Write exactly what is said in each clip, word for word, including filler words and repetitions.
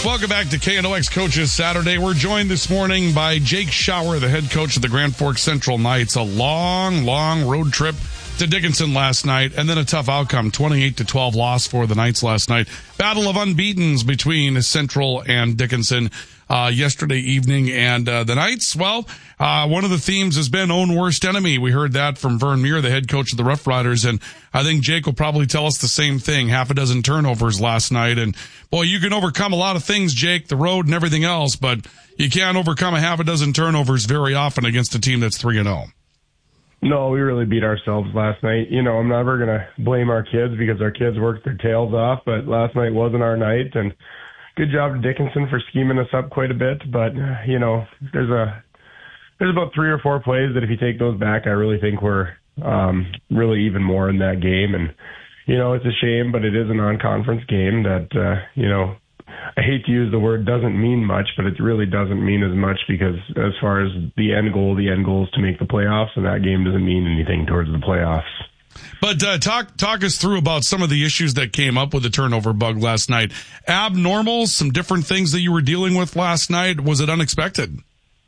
Welcome back to K N O X Coaches Saturday. We're joined this morning by Jake Schauer, the head coach of the Grand Forks Central Knights. A long, long road trip to Dickinson last night, and then a tough outcome, twenty-eight to twelve loss for the Knights last night. Battle of unbeatens between Central and Dickinson uh, yesterday evening, and uh, the Knights, well, uh, one of the themes has been own worst enemy. We heard that from Vern Muir, the head coach of the Rough Riders, and I think Jake will probably tell us the same thing. Half a dozen turnovers last night, and boy, you can overcome a lot of things, Jake, the road and everything else, but you can't overcome a half a dozen turnovers very often against a team that's three and oh. No, we really beat ourselves last night. You know, I'm never going to blame our kids because our kids worked their tails off, but last night wasn't our night, and good job to Dickinson for scheming us up quite a bit, but, you know, there's a there's about three or four plays that if you take those back, I really think we're um, really even more in that game, and, you know, it's a shame, but it is a non-conference game that, uh, you know, I hate to use the word doesn't mean much, but it really doesn't mean as much because as far as the end goal, the end goal is to make the playoffs, and that game doesn't mean anything towards the playoffs. But uh, talk talk us through about some of the issues that came up with the turnover bug last night. Abnormal, some different things that you were dealing with last night. Was it unexpected?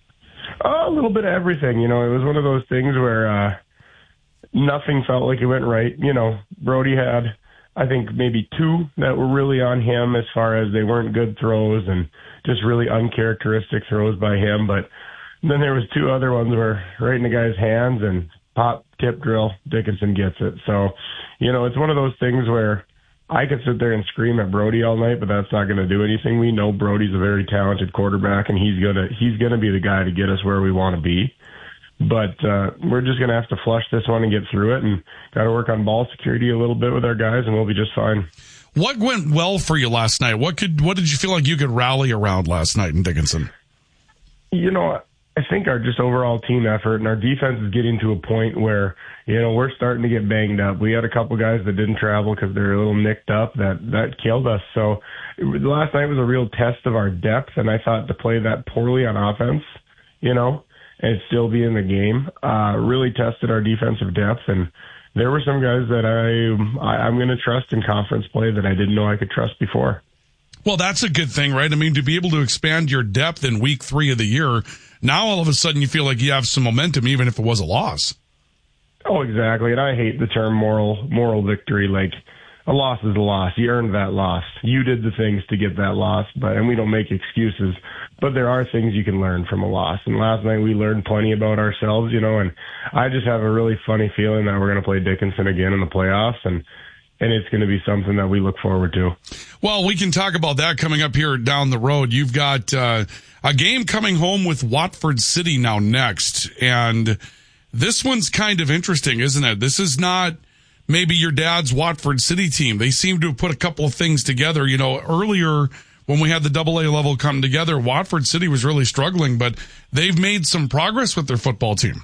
Uh, a little bit of everything. You know, it was one of those things where uh, nothing felt like it went right. You know, Brody had, I think, maybe two that were really on him as far as they weren't good throws and just really uncharacteristic throws by him. But then there was two other ones where right in the guy's hands and pop, tip, drill, Dickinson gets it. So, you know, it's one of those things where I could sit there and scream at Brody all night, but that's not going to do anything. We know Brody's a very talented quarterback, and he's gonna he's gonna be the guy to get us where we want to be. But uh, we're just going to have to flush this one and get through it, and got to work on ball security a little bit with our guys, and we'll be just fine. What went well for you last night? What could what did you feel like you could rally around last night in Dickinson? You know, I think our just overall team effort and our defense is getting to a point where, you know, we're starting to get banged up. We had a couple guys that didn't travel because they're a little nicked up. That that killed us. So it was, last night was a real test of our depth, and I thought to play that poorly on offense, you know, and still be in the game, uh, really tested our defensive depth. And there were some guys that I, I I'm going to trust in conference play that I didn't know I could trust before. Well, that's a good thing, right? I mean, to be able to expand your depth in week three of the year, now all of a sudden you feel like you have some momentum, even if it was a loss. Oh, exactly. And I hate the term moral moral victory. Like, a loss is a loss. You earned that loss. You did the things to get that loss, but and we don't make excuses. But there are things you can learn from a loss. And last night we learned plenty about ourselves, you know, and I just have a really funny feeling that we're going to play Dickinson again in the playoffs, and and it's going to be something that we look forward to. Well, we can talk about that coming up here down the road. You've got uh, a game coming home with Watford City now next, and this one's kind of interesting, isn't it? This is not maybe your dad's Watford City team. They seem to have put a couple of things together. You know, earlier when we had the double A level come together, Watford City was really struggling, but they've made some progress with their football team.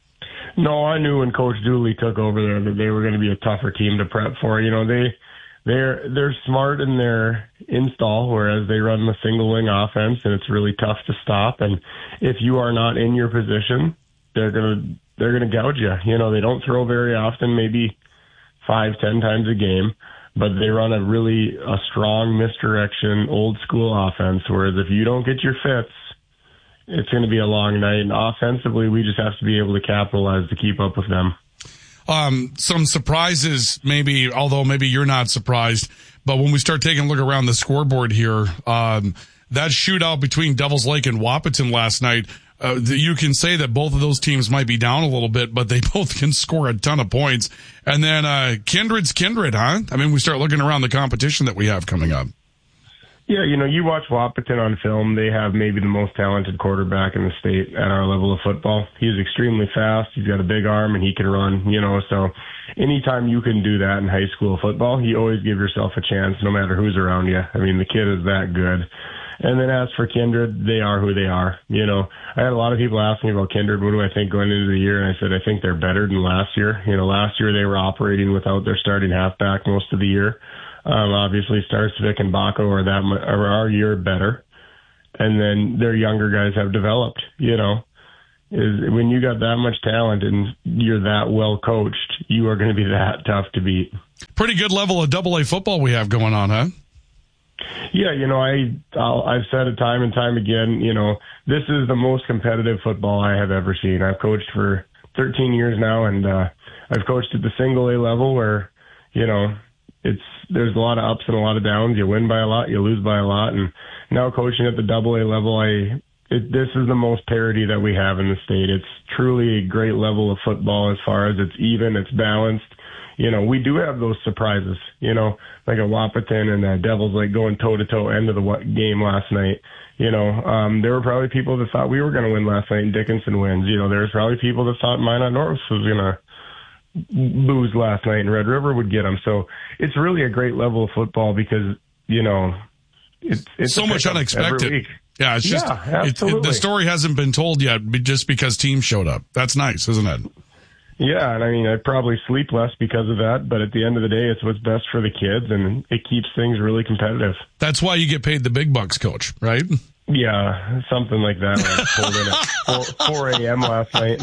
No, I knew when Coach Dooley took over there that they were going to be a tougher team to prep for. You know, they they're they're smart in their install, whereas they run the single wing offense, and it's really tough to stop. And if you are not in your position, they're gonna they're gonna gouge you. You know, they don't throw very often, maybe five, ten times a game, but they run a really a strong misdirection, old school offense. Whereas if you don't get your fits, it's going to be a long night. And offensively, we just have to be able to capitalize to keep up with them. Um, some surprises, maybe, although maybe you're not surprised, but when we start taking a look around the scoreboard here, um, that shootout between Devils Lake and Wahpeton last night, uh, you can say that both of those teams might be down a little bit, but they both can score a ton of points. And then, uh, Kindred's Kindred, huh? I mean, we start looking around the competition that we have coming up. Yeah, you know, you watch Wahpeton on film, they have maybe the most talented quarterback in the state at our level of football. He's extremely fast, he's got a big arm, and he can run, you know, so anytime you can do that in high school football, you always give yourself a chance no matter who's around you. I mean, the kid is that good. And then as for Kindred, they are who they are. You know, I had a lot of people ask me about Kindred, what do I think going into the year? And I said, I think they're better than last year. You know, last year they were operating without their starting halfback most of the year. Um, obviously, Starsvik and Baco are that mu- are our year better, and then their younger guys have developed. You know, is when you got that much talent and you're that well coached, you are going to be that tough to beat. Pretty good level of double A football we have going on, huh? Yeah, you know, I, I'll, I've said it time and time again, you know, this is the most competitive football I have ever seen. I've coached for thirteen years now, and uh, I've coached at the single A level where, you know, it's there's a lot of ups and a lot of downs. You win by a lot, you lose by a lot. And now coaching at the double A level, I it, this is the most parity that we have in the state. It's truly a great level of football as far as it's even, it's balanced. You know, we do have those surprises, you know, like a Wahpeton and the Devils like going toe-to-toe end of the game last night. You know, um, there were probably people that thought we were going to win last night and Dickinson wins. You know, there's probably people that thought Minot North was going to lose last night and Red River would get them. So it's really a great level of football because, you know, it's, it's so much unexpected. Yeah, it's just, yeah, it, it, the story hasn't been told yet just because teams showed up. That's nice, isn't it? Yeah, and I mean, I probably sleep less because of that, but at the end of the day, it's what's best for the kids, and it keeps things really competitive. That's why you get paid the big bucks, Coach, right? Yeah, something like that. I pulled in at four a.m. last night.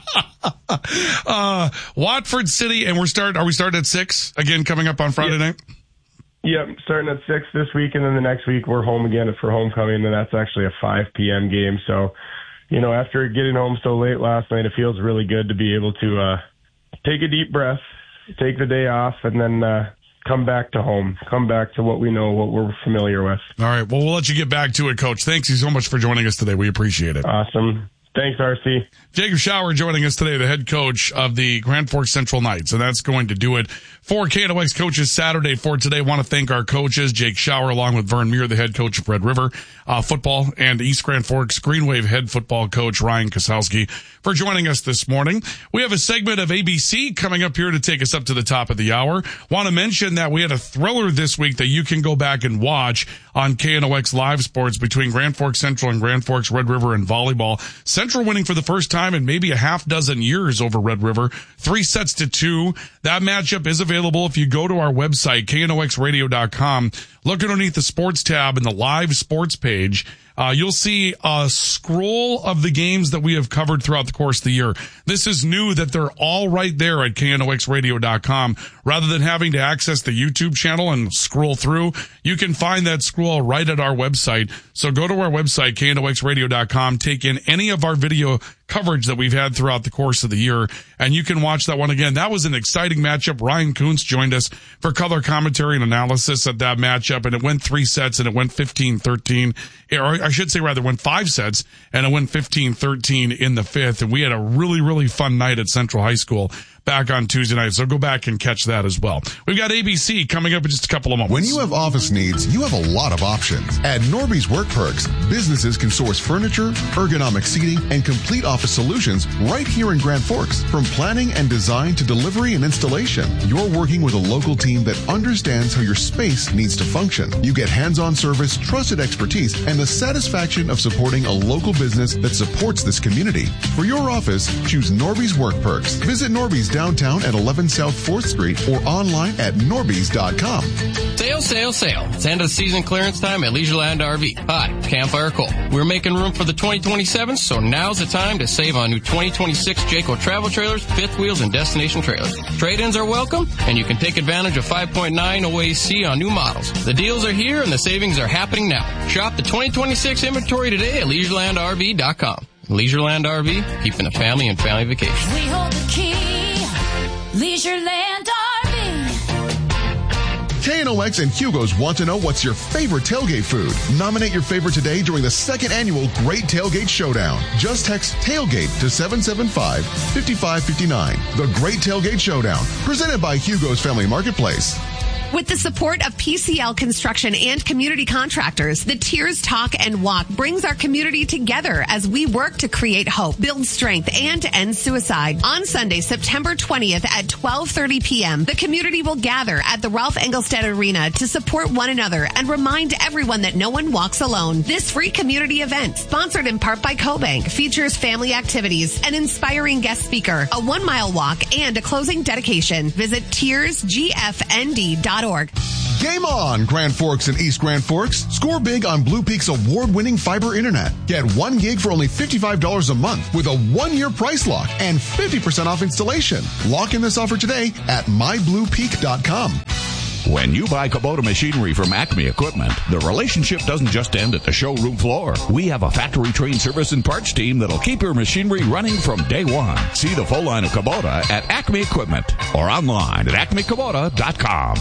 Uh, Watford City, and we're start. Are we starting at six again? Coming up on Friday yep. night. Yep, starting at six this week, and then the next week we're home again for homecoming, and that's actually a five p.m. game. So, you know, after getting home so late last night, it feels really good to be able to uh, take a deep breath, take the day off, and then uh, come back to home, come back to what we know, what we're familiar with. All right. Well, we'll let you get back to it, Coach. Thanks you so much for joining us today. We appreciate it. Awesome. Thanks, R C. Jacob Schauer joining us today, the head coach of the Grand Forks Central Knights. And that's going to do it for K N O X Coaches Saturday for today. I want to thank our coaches, Jake Schauer, along with Vern Muir, the head coach of Red River uh, football, and East Grand Forks Green Wave head football coach Ryan Kosowski for joining us this morning. We have a segment of A B C coming up here to take us up to the top of the hour. Want to mention that we had a thriller this week that you can go back and watch on K N O X Live Sports between Grand Forks Central and Grand Forks Red River in volleyball. Central winning for the first time in maybe a half dozen years over Red River. Three sets to two. That matchup is available if you go to our website, K N O X radio dot com. Look underneath the sports tab in the live sports page. Uh, you'll see a scroll of the games that we have covered throughout the course of the year. This is new that they're all right there at K N O X radio dot com. Rather than having to access the YouTube channel and scroll through, you can find that scroll right at our website. So go to our website, K N O X radio dot com, take in any of our video coverage that we've had throughout the course of the year, and you can watch that one again. That was an exciting matchup. Ryan Kuntz joined us for color commentary and analysis at that matchup, and it went three sets, and it went fifteen thirteen. Or I should say, rather, it went five sets, and it went fifteen thirteen in the fifth, and we had a really, really fun night at Central High School back on Tuesday night, so go back and catch that as well. We've got A B C coming up in just a couple of moments. When you have office needs, you have a lot of options. At Norby's Work Perks, businesses can source furniture, ergonomic seating, and complete office solutions right here in Grand Forks. From planning and design to delivery and installation, you're working with a local team that understands how your space needs to function. You get hands-on service, trusted expertise, and the satisfaction of supporting a local business that supports this community. For your office, choose Norby's Work Perks. Visit Norby's downtown at eleven South fourth Street or online at norbys dot com. Sale, sale, sale. It's end of season clearance time at Leisureland R V. Hi, it's Campfire Cole. We're making room for the twenty twenty-seven, so now's the time to save on new twenty twenty-six Jayco travel trailers, fifth wheels, and destination trailers. Trade-ins are welcome, and you can take advantage of five point nine O A C on new models. The deals are here, and the savings are happening now. Shop the twenty twenty-six inventory today at Leisureland R V dot com. Leisureland R V, keeping a family and family vacation. We hold the key. Leisureland R V. K N O X and Hugo's want to know what's your favorite tailgate food. Nominate your favorite today during the second annual Great Tailgate Showdown. Just text tailgate to seven seven five, five five five nine. The Great Tailgate Showdown, presented by Hugo's Family Marketplace. With the support of P C L Construction and community contractors, the Tears Talk and Walk brings our community together as we work to create hope, build strength, and end suicide. On Sunday, September twentieth at twelve thirty p.m., the community will gather at the Ralph Engelstad Arena to support one another and remind everyone that no one walks alone. This free community event, sponsored in part by CoBank, features family activities, an inspiring guest speaker, a one-mile walk, and a closing dedication. Visit tears g f n d dot org. Game on, Grand Forks and East Grand Forks. Score big on Blue Peak's award-winning fiber internet. Get one gig for only fifty-five dollars a month with a one-year price lock and fifty percent off installation. Lock in this offer today at my blue peak dot com. When you buy Kubota machinery from Acme Equipment, the relationship doesn't just end at the showroom floor. We have a factory-trained service and parts team that'll keep your machinery running from day one. See the full line of Kubota at Acme Equipment or online at acme kubota dot com.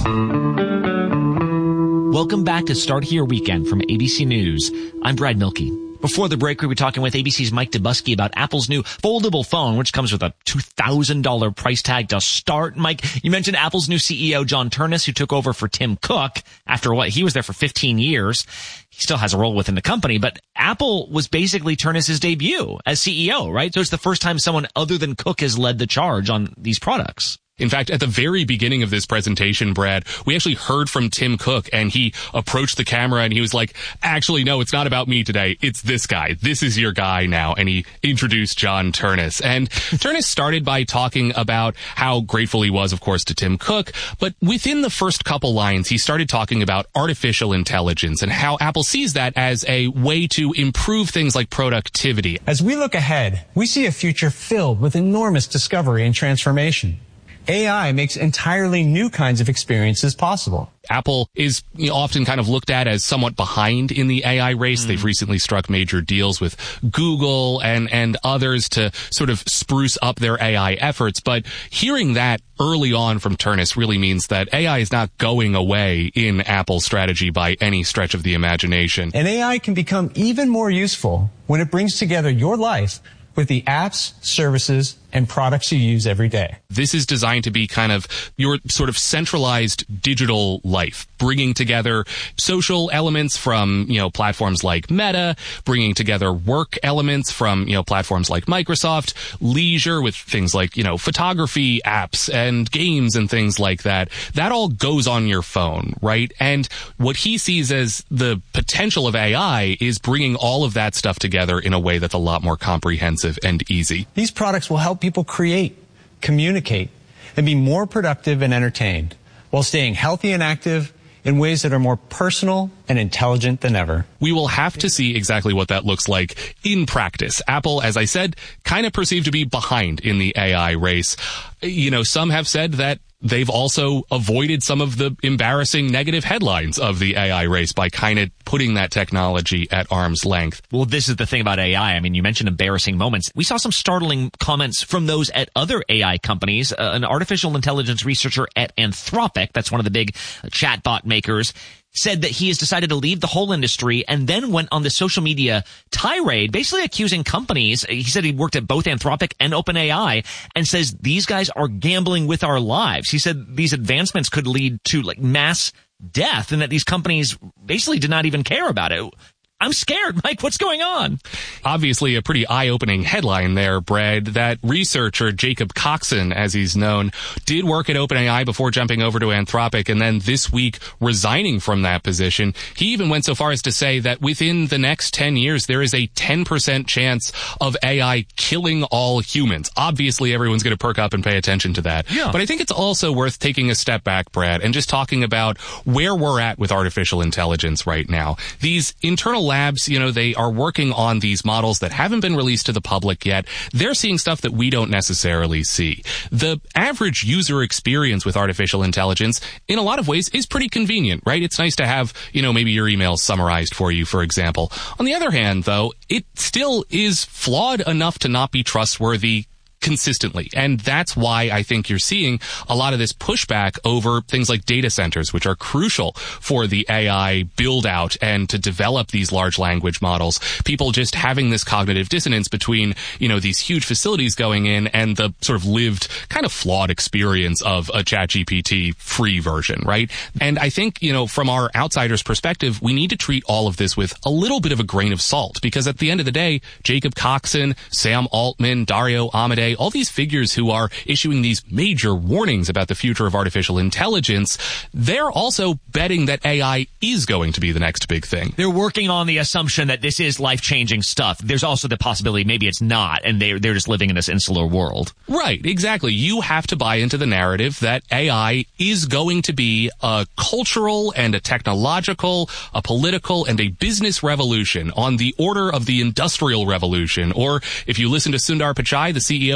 Welcome back to Start Here Weekend from A B C News. I'm Brad Milkey. Before the break, we were talking with A B C's Mike Dubusky about Apple's new foldable phone, which comes with a two thousand dollars price tag to start. Mike, you mentioned Apple's new C E O, John Ternus, who took over for Tim Cook after what? He was there for fifteen years. He still has a role within the company, but Apple was basically Ternus's debut as C E O, right? So it's the first time someone other than Cook has led the charge on these products. In fact, at the very beginning of this presentation, Brad, we actually heard from Tim Cook, and he approached the camera and he was like, actually, no, it's not about me today. It's this guy. This is your guy now. And he introduced John Ternus. And Ternus started by talking about how grateful he was, of course, to Tim Cook. But within the first couple lines, he started talking about artificial intelligence and how Apple sees that as a way to improve things like productivity. As we look ahead, we see a future filled with enormous discovery and transformation. A I makes entirely new kinds of experiences possible. Apple is you know, often kind of looked at as somewhat behind in the A I race. Mm. They've recently struck major deals with Google and, and others to sort of spruce up their A I efforts. But hearing that early on from Ternus really means that A I is not going away in Apple's strategy by any stretch of the imagination. And A I can become even more useful when it brings together your life with the apps, services, and products you use every day. This is designed to be kind of your sort of centralized digital life, bringing together social elements from, you know, platforms like Meta, bringing together work elements from, you know, platforms like Microsoft, leisure with things like, you know, photography apps and games and things like that. That all goes on your phone, right? And what he sees as the potential of A I is bringing all of that stuff together in a way that's a lot more comprehensive and easy. These products will help people create, communicate, and be more productive and entertained while staying healthy and active in ways that are more personal and intelligent than ever. We will have to see exactly what that looks like in practice. Apple, as I said, kind of perceived to be behind in the A I race. You know, some have said that they've also avoided some of the embarrassing negative headlines of the A I race by kind of putting that technology at arm's length. Well, this is the thing about A I. I mean, you mentioned embarrassing moments. We saw some startling comments from those at other A I companies. Uh, an artificial intelligence researcher at Anthropic, that's one of the big chatbot makers, said that he has decided to leave the whole industry and then went on the social media tirade, basically accusing companies. He said he worked at both Anthropic and OpenAI and says these guys are gambling with our lives. He said these advancements could lead to like mass death and that these companies basically did not even care about it. I'm scared, Mike. What's going on? Obviously, a pretty eye-opening headline there, Brad. That researcher, Jacob Coxon, as he's known, did work at OpenAI before jumping over to Anthropic and then this week resigning from that position. He even went so far as to say that within the next ten years, there is a ten percent chance of A I killing all humans. Obviously, everyone's going to perk up and pay attention to that. Yeah. But I think it's also worth taking a step back, Brad, and just talking about where we're at with artificial intelligence right now. These internal labs, you know, they are working on these models that haven't been released to the public yet. They're seeing stuff that we don't necessarily see. The average user experience with artificial intelligence, in a lot of ways, is pretty convenient, right? It's nice to have, you know, maybe your emails summarized for you, for example. On the other hand, though, it still is flawed enough to not be trustworthy consistently. And that's why I think you're seeing a lot of this pushback over things like data centers, which are crucial for the A I build out and to develop these large language models. People just having this cognitive dissonance between, you know, these huge facilities going in and the sort of lived kind of flawed experience of a ChatGPT free version, right? And I think, you know, from our outsider's perspective, we need to treat all of this with a little bit of a grain of salt, because at the end of the day, Jacob Coxon, Sam Altman, Dario Amodei, all these figures who are issuing these major warnings about the future of artificial intelligence, they're also betting that A I is going to be the next big thing. They're working on the assumption that this is life-changing stuff. There's also the possibility maybe it's not, and they're, they're just living in this insular world. Right, exactly. You have to buy into the narrative that A I is going to be a cultural and a technological, a political and a business revolution on the order of the Industrial Revolution. Or if you listen to Sundar Pichai, the C E O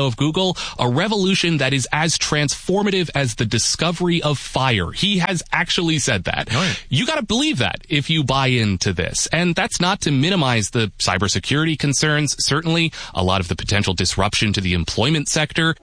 O of Google, a revolution that is as transformative as the discovery of fire. He has actually said that. Oh, yeah. You got to believe that if you buy into this. And that's not to minimize the cybersecurity concerns. Certainly, a lot of the potential disruption to the employment sector.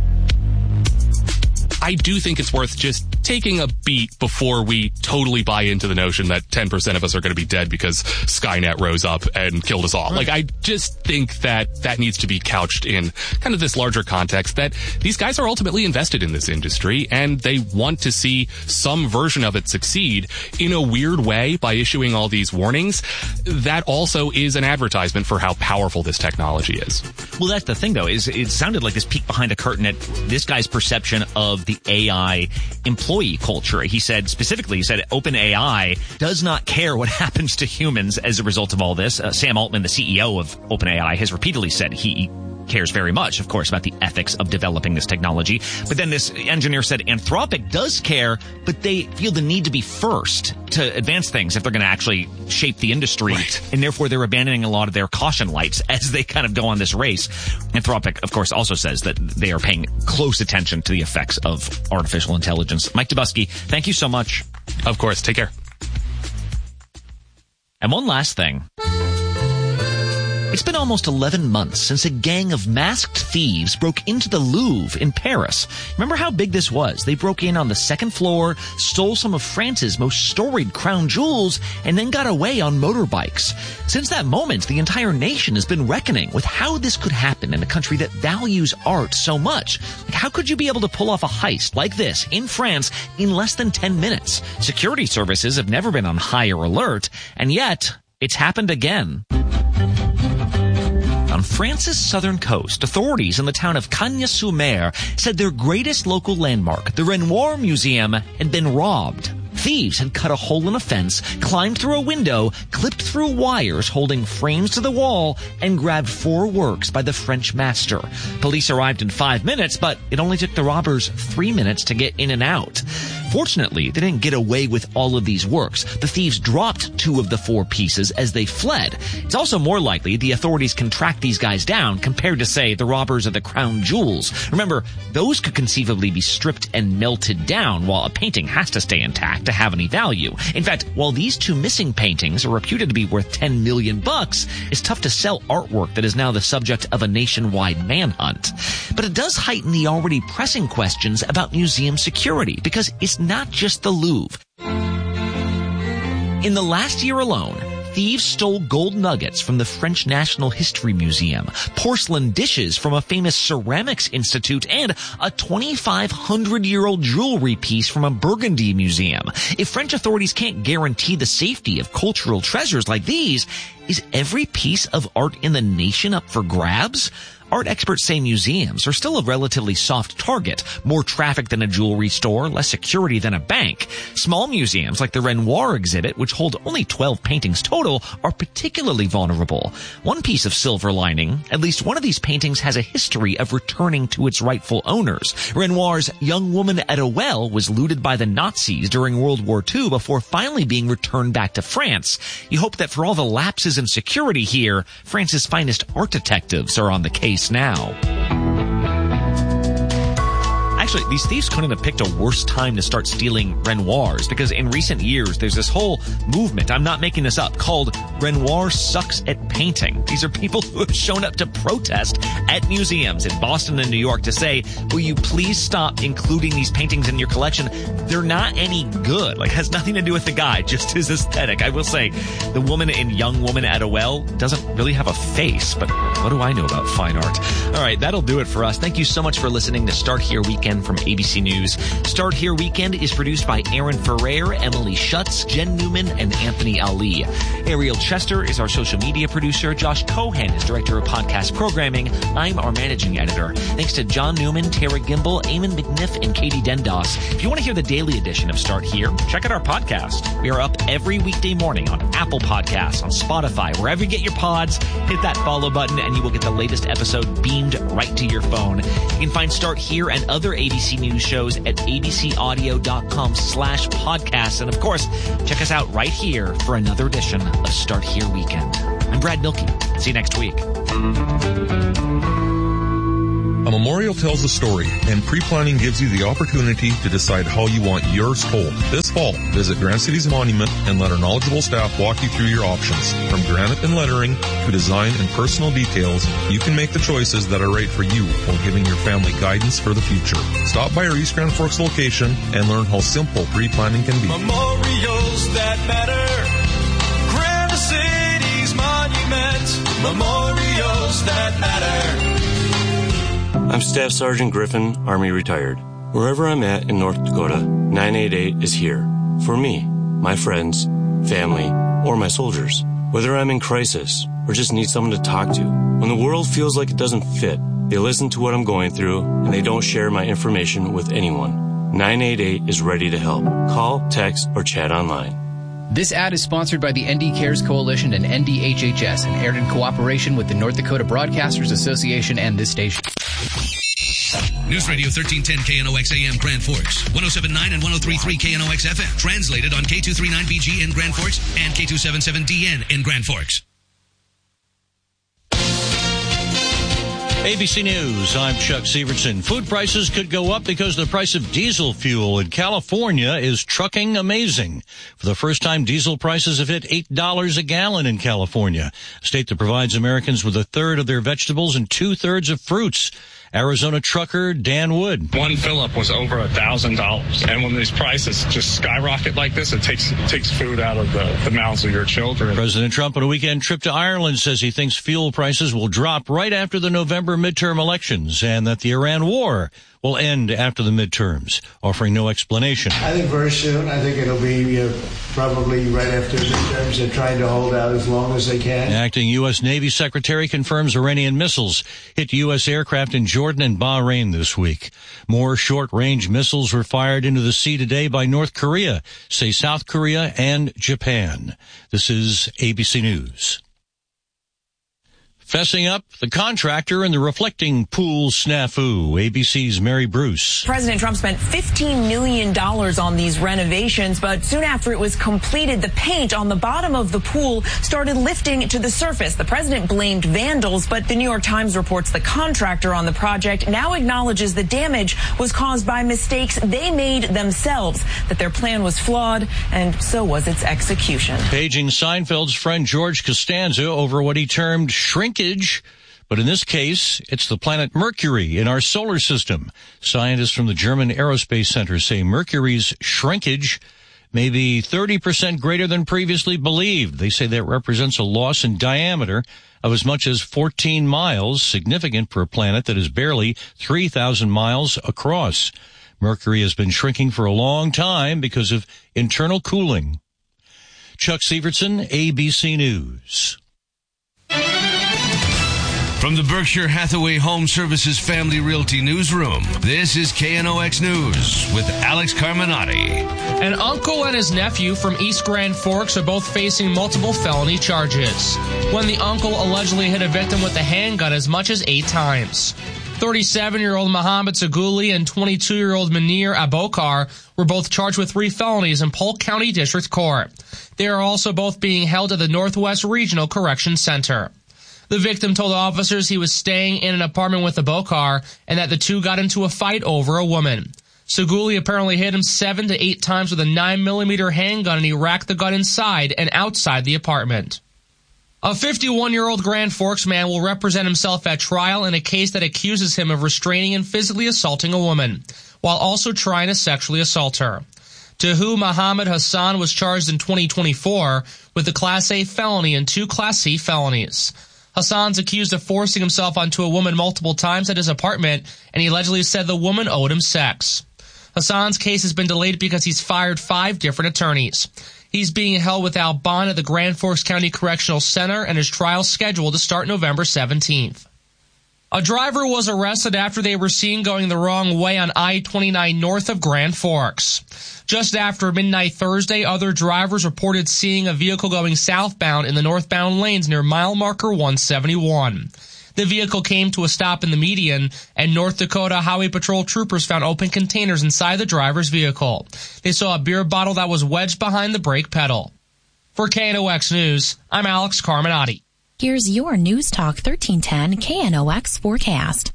I do think it's worth just taking a beat before we totally buy into the notion that ten percent of us are going to be dead because Skynet rose up and killed us all. Right. Like, I just think that that needs to be couched in kind of this larger context that these guys are ultimately invested in this industry and they want to see some version of it succeed in a weird way by issuing all these warnings. That also is an advertisement for how powerful this technology is. Well, that's the thing, though, is it sounded like this peek behind a curtain at this guy's perception of the A I employee culture. He said specifically, he said OpenAI does not care what happens to humans as a result of all this. Uh, Sam Altman, the C E O of OpenAI, has repeatedly said he cares very much, of course, about the ethics of developing this technology. But then this engineer said Anthropic does care, but they feel the need to be first to advance things if they're going to actually shape the industry. Right. And therefore, they're abandoning a lot of their caution lights as they kind of go on this race. Anthropic, of course, also says that they are paying close attention to the effects of artificial intelligence. Mike Dubusky, thank you so much. Of course. Take care. And one last thing. It's been almost eleven months since a gang of masked thieves broke into the Louvre in Paris. Remember how big this was? They broke in on the second floor, stole some of France's most storied crown jewels, and then got away on motorbikes. Since that moment, the entire nation has been reckoning with how this could happen in a country that values art so much. Like, how could you be able to pull off a heist like this in France in less than ten minutes? Security services have never been on higher alert, and yet it's happened again. On France's southern coast, authorities in the town of Cagnes-sur-Mer said their greatest local landmark, the Renoir Museum, had been robbed. Thieves had cut a hole in a fence, climbed through a window, clipped through wires holding frames to the wall, and grabbed four works by the French master. Police arrived in five minutes, but it only took the robbers three minutes to get in and out. Fortunately, they didn't get away with all of these works. The thieves dropped two of the four pieces as they fled. It's also more likely the authorities can track these guys down compared to, say, the robbers of the crown jewels. Remember, those could conceivably be stripped and melted down, while a painting has to stay intact to have any value. In fact, while these two missing paintings are reputed to be worth ten million bucks, it's tough to sell artwork that is now the subject of a nationwide manhunt. But it does heighten the already pressing questions about museum security, because it's not just the Louvre. In the last year alone, thieves stole gold nuggets from the French National History Museum, porcelain dishes from a famous ceramics institute, and a twenty-five hundred year old jewelry piece from a Burgundy museum. If French authorities can't guarantee the safety of cultural treasures like these, is every piece of art in the nation up for grabs? Art experts say museums are still a relatively soft target. More traffic than a jewelry store, less security than a bank. Small museums like the Renoir exhibit, which hold only twelve paintings total, are particularly vulnerable. One piece of silver lining, at least one of these paintings has a history of returning to its rightful owners. Renoir's Young Woman at a Well was looted by the Nazis during World War Two before finally being returned back to France. You hope that for all the lapses in security here, France's finest art detectives are on the case now. Actually, these thieves couldn't have picked a worse time to start stealing Renoirs, because in recent years, there's this whole movement, I'm not making this up, called Renoir Sucks at Painting. These are people who have shown up to protest at museums in Boston and New York to say, will you please stop including these paintings in your collection? They're not any good. Like, it has nothing to do with the guy, just his aesthetic. I will say, the woman in Young Woman at a Well doesn't really have a face, but what do I know about fine art? All right, that'll do it for us. Thank you so much for listening to Start Here Weekend from A B C News. Start Here Weekend is produced by Aaron Ferrer, Emily Schutz, Jen Newman, and Anthony Ali. Ariel Chester is our social media producer. Josh Cohen is director of podcast programming. I'm our managing editor. Thanks to John Newman, Tara Gimbel, Eamon McNiff, and Katie Dendos. If you want to hear the daily edition of Start Here, check out our podcast. We are up every weekday morning on Apple Podcasts, on Spotify, wherever you get your pods. Hit that follow button and you will get the latest episode beamed right to your phone. You can find Start Here and other A B C News shows at abcaudio.com slash podcasts. And of course, check us out right here for another edition of Start Here Weekend. I'm Brad Milkey. See you next week. A memorial tells a story, and pre-planning gives you the opportunity to decide how you want yours told. This fall, visit Grand City's monument and let our knowledgeable staff walk you through your options. From granite and lettering to design and personal details, you can make the choices that are right for you while giving your family guidance for the future. Stop by our East Grand Forks location and learn how simple pre-planning can be. Memorials that matter. Grand City's monument. Memorials that matter. I'm Staff Sergeant Griffin, Army retired. Wherever I'm at in North Dakota, nine eight eight is here. For me, my friends, family, or my soldiers. Whether I'm in crisis or just need someone to talk to. When the world feels like it doesn't fit, they listen to what I'm going through and they don't share my information with anyone. nine eight eight is ready to help. Call, text, or chat online. This ad is sponsored by the N D Cares Coalition and N D H H S and aired in cooperation with the North Dakota Broadcasters Association and this station. News Radio thirteen ten K N O X A M Grand Forks, one oh seven point nine and one oh three point three K N O X F M. Translated on K two thirty-nine B G in Grand Forks and K two seventy-seven D N in Grand Forks. A B C News, I'm Chuck Severson. Food prices could go up because the price of diesel fuel in California is trucking amazing. For the first time, diesel prices have hit eight dollars a gallon in California, a state that provides Americans with a third of their vegetables and two-thirds of fruits. Arizona trucker Dan Wood. One fill-up was over a thousand dollars, and when these prices just skyrocket like this, it takes it takes food out of the, the mouths of your children. President Trump on a weekend trip to Ireland says he thinks fuel prices will drop right after the November midterm elections and that the Iran war will end after the midterms, offering no explanation. I think very soon. I think it'll be uh, probably right after the midterms. They're trying to hold out as long as they can. Acting U S. Navy Secretary confirms Iranian missiles hit U S aircraft in Jordan and Bahrain this week. More short-range missiles were fired into the sea today by North Korea, say South Korea and Japan. This is A B C News. Fessing up, the contractor and the reflecting pool snafu. A B C's Mary Bruce. President Trump spent fifteen million dollars on these renovations, but soon after it was completed, the paint on the bottom of the pool started lifting to the surface. The president blamed vandals, but the New York Times reports the contractor on the project now acknowledges the damage was caused by mistakes they made themselves, that their plan was flawed, and so was its execution. Paging Seinfeld's friend George Costanza over what he termed shrinkage. But in this case, it's the planet Mercury in our solar system. Scientists from the German Aerospace Center say Mercury's shrinkage may be thirty percent greater than previously believed. They say that represents a loss in diameter of as much as fourteen miles, significant for a planet that is barely three thousand miles across. Mercury has been shrinking for a long time because of internal cooling. Chuck Severson, A B C News. From the Berkshire Hathaway Home Services Family Realty Newsroom, this is K N O X News with Alex Carminati. An uncle and his nephew from East Grand Forks are both facing multiple felony charges when the uncle allegedly hit a victim with a handgun as much as eight times. thirty-seven-year-old Mohammed Sagouli and twenty-two-year-old Munir Abokar were both charged with three felonies in Polk County District Court. They are also both being held at the Northwest Regional Correction Center. The victim told officers he was staying in an apartment with Abokar and that the two got into a fight over a woman. Sagouli apparently hit him seven to eight times with a nine millimeter handgun, and he racked the gun inside and outside the apartment. A fifty-one-year-old Grand Forks man will represent himself at trial in a case that accuses him of restraining and physically assaulting a woman, while also trying to sexually assault her. Tahu Muhammad Hassan was charged in twenty twenty-four with a Class A felony and two Class C felonies. Hassan's accused of forcing himself onto a woman multiple times at his apartment, and he allegedly said the woman owed him sex. Hassan's case has been delayed because he's fired five different attorneys. He's being held without bond at the Grand Forks County Correctional Center, and his trial is scheduled to start November seventeenth. A driver was arrested after they were seen going the wrong way on I twenty-nine north of Grand Forks. Just after midnight Thursday, other drivers reported seeing a vehicle going southbound in the northbound lanes near mile marker one seventy-one. The vehicle came to a stop in the median, and North Dakota Highway Patrol troopers found open containers inside the driver's vehicle. They saw a beer bottle that was wedged behind the brake pedal. For K N O X News, I'm Alex Carminati. Here's your News Talk thirteen ten K N O X forecast.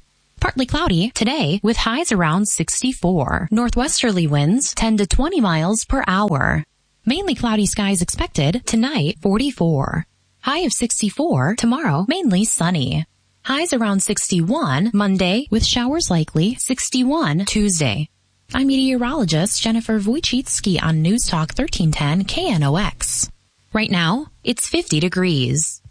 Partly cloudy today with highs around sixty-four. Northwesterly winds ten to twenty miles per hour. Mainly cloudy skies expected tonight, forty-four. High of sixty-four tomorrow, mainly sunny. Highs around sixty-one Monday with showers likely, sixty-one Tuesday. I'm meteorologist Jennifer Wojcicki on News Talk thirteen ten K N O X. Right now, it's fifty degrees.